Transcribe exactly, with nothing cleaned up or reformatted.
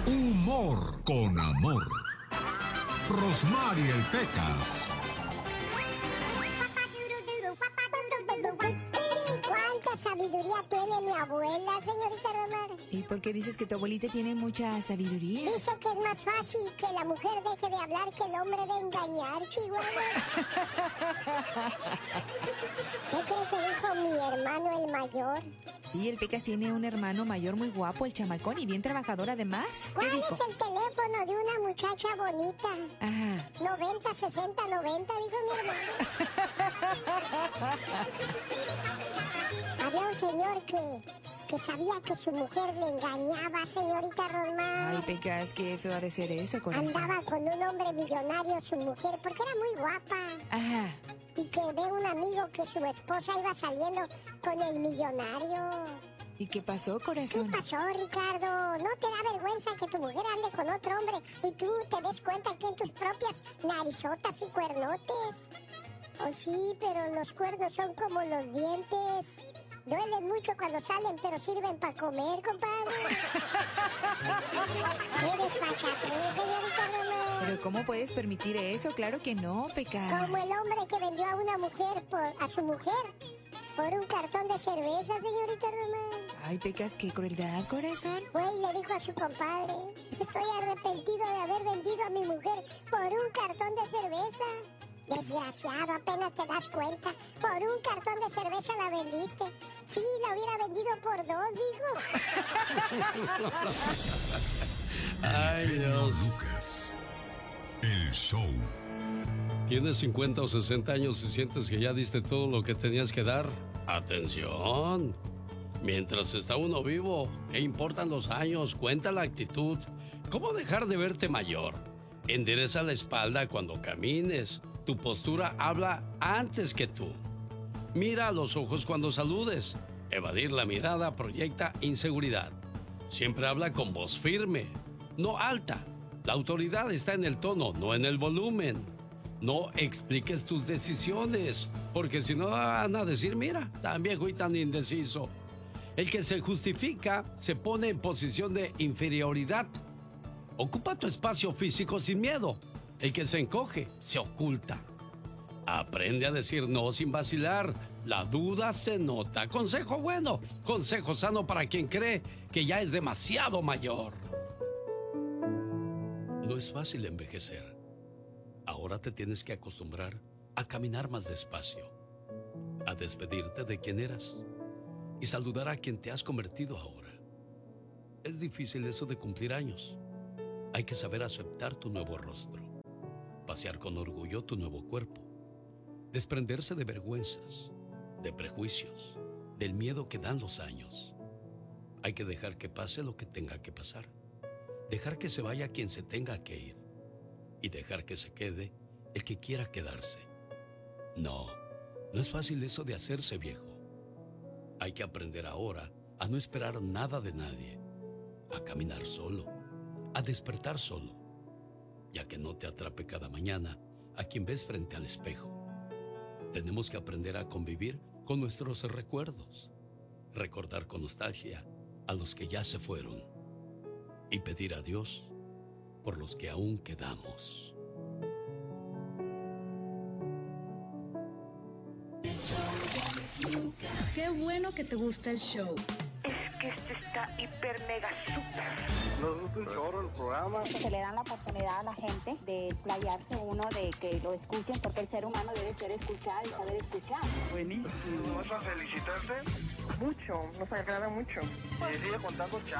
Humor con amor. Rosmarie Pecas. ¿Cuánta sabiduría tiene mi abuela, señorita Romar? ¿Y por qué dices que tu abuelita tiene mucha sabiduría? Dice que es más fácil que la mujer deje de hablar que el hombre de engañar, Chihuahua. ¿Qué cree que dijo mi hermano el mayor? Sí, el Pecas tiene un hermano mayor muy guapo, el chamacón, y bien trabajador además. ¿Cuál es el teléfono de una muchacha bonita? Ajá. noventa, sesenta, noventa, dijo mi hermano. Había un señor que, que sabía que su mujer le engañaba, señorita Román. Ay, Pecas, qué feo ha de ser eso, corazón. Andaba con un hombre millonario, su mujer, porque era muy guapa. Ajá. Y que ve un amigo que su esposa iba saliendo con el millonario. ¿Y qué pasó, ¿Qué corazón? pasó, Ricardo? ¿No te da vergüenza que tu mujer ande con otro hombre y tú te des cuenta aquí en tus propias narizotas y cuernotes? Oh, sí, pero los cuernos son como los dientes. Duelen mucho cuando salen, pero sirven para comer, compadre. ¡Qué desfachatez, señorita Román! ¿Pero cómo puedes permitir eso? Claro que no, Pecas. Como el hombre que vendió a una mujer, por, a su mujer, por un cartón de cerveza, señorita Román. Ay, Pecas, qué crueldad, corazón. Fue y le dijo a su compadre: estoy arrepentido de haber vendido a mi mujer por un cartón de cerveza. Desgraciado, apenas te das cuenta. Por un cartón de cerveza la vendiste. Sí, la hubiera vendido por dos, digo. Ay, Dios. Lucas. El show. ¿Tienes cincuenta o sesenta años y sientes que ya diste todo lo que tenías que dar? ¡Atención! Mientras está uno vivo, ¿qué importan los años? Cuenta la actitud. ¿Cómo dejar de verte mayor? Endereza la espalda cuando camines. Tu postura habla antes que tú. Mira a los ojos cuando saludes. Evadir la mirada proyecta inseguridad. Siempre habla con voz firme, no alta. La autoridad está en el tono, no en el volumen. No expliques tus decisiones, porque si no van a decir, mira, tan viejo y tan indeciso. El que se justifica se pone en posición de inferioridad. Ocupa tu espacio físico sin miedo. El que se encoge se oculta. Aprende a decir no sin vacilar. La duda se nota. Consejo bueno, consejo sano para quien cree que ya es demasiado mayor. No es fácil envejecer. Ahora te tienes que acostumbrar a caminar más despacio, a despedirte de quien eras y saludar a quien te has convertido ahora. Es difícil eso de cumplir años. Hay que saber aceptar tu nuevo rostro, pasear con orgullo tu nuevo cuerpo, desprenderse de vergüenzas, de prejuicios, del miedo que dan los años. Hay que dejar que pase lo que tenga que pasar, dejar que se vaya quien se tenga que ir y dejar que se quede el que quiera quedarse. No, no es fácil eso de hacerse viejo. Hay que aprender ahora a no esperar nada de nadie, a caminar solo, a despertar solo, y a que no te atrape cada mañana a quien ves frente al espejo. Tenemos que aprender a convivir con nuestros recuerdos, recordar con nostalgia a los que ya se fueron y pedir a Dios por los que aún quedamos. Qué bueno que te gusta el show. Es que este está hiper mega super. Nos gusta un chorro el programa. Se le dan la oportunidad a la gente de explayarse uno, de que lo escuchen, porque el ser humano debe ser escuchado y saber escuchar. Buenísimo. ¿Vas a felicitarte? Mucho, nos agrada mucho. Y sigue contando